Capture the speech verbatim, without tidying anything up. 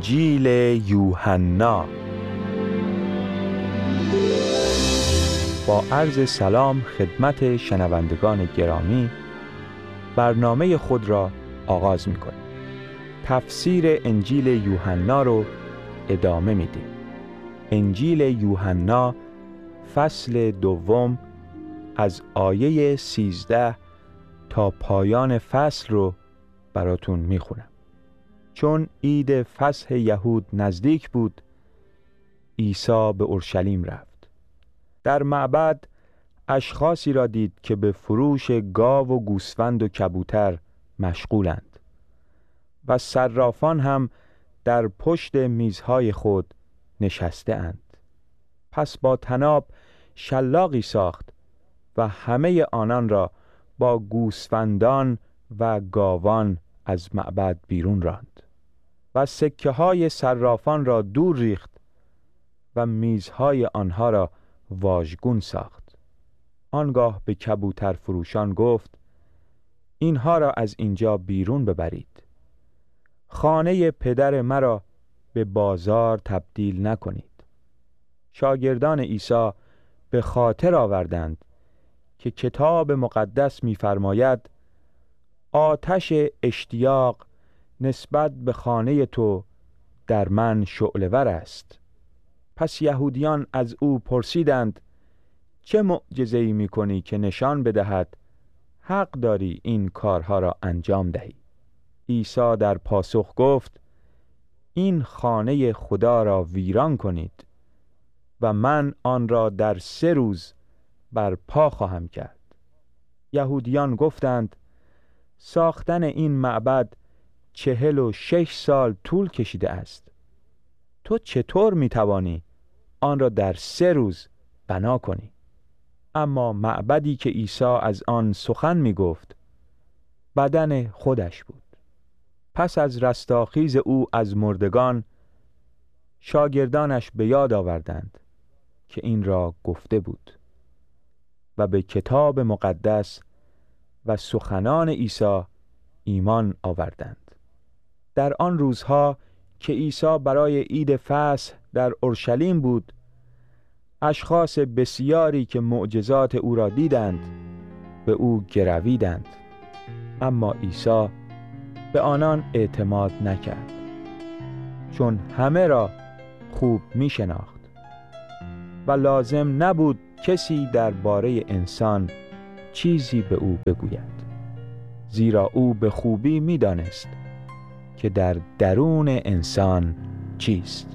انجیل یوحنا. با عرض سلام خدمت شنوندگان گرامی، برنامه خود را آغاز می‌کنیم. تفسیر انجیل یوحنا رو ادامه میدیم. انجیل یوحنا فصل دوم از آیه سیزده تا پایان فصل رو براتون میخونم. چون عید فصح یهود نزدیک بود، عیسی به اورشلیم رفت. در معبد اشخاصی را دید که به فروش گاو و گوسفند و کبوتر مشغولند و صرافان هم در پشت میزهای خود نشسته اند. پس با طناب شلاقی ساخت و همه آنان را با گوسفندان و گاوان از معبد بیرون راند و سکه های صرافان را دور ریخت و میزهای آنها را واژگون ساخت. آنگاه به کبوتر فروشان گفت: اینها را از اینجا بیرون ببرید. خانه پدر مرا به بازار تبدیل نکنید. شاگردان عیسی به خاطر آوردند که کتاب مقدس می‌فرماید آتش اشتیاق نسبت به خانه تو در من شعله‌ور است. پس یهودیان از او پرسیدند: چه معجزه‌ای می‌کنی که نشان بدهد حق داری این کارها را انجام دهی؟ عیسی در پاسخ گفت: این خانه خدا را ویران کنید و من آن را در سه روز برپا خواهم کرد. یهودیان گفتند: ساختن این معبد چهل و شش سال طول کشیده است. تو چطور میتوانی آن را در سه روز بنا کنی؟ اما معبدی که عیسی از آن سخن میگفت بدن خودش بود. پس از رستاخیز او از مردگان، شاگردانش به یاد آوردند که این را گفته بود و به کتاب مقدس و سخنان عیسی ایمان آوردند. در آن روزها که عیسی برای عید فصح در اورشلیم بود، اشخاص بسیاری که معجزات او را دیدند به او گرویدند، اما عیسی به آنان اعتماد نکرد، چون همه را خوب می شناخت و لازم نبود کسی درباره انسان چیزی به او بگوید، زیرا او به خوبی می دانست که در درون انسان چیست.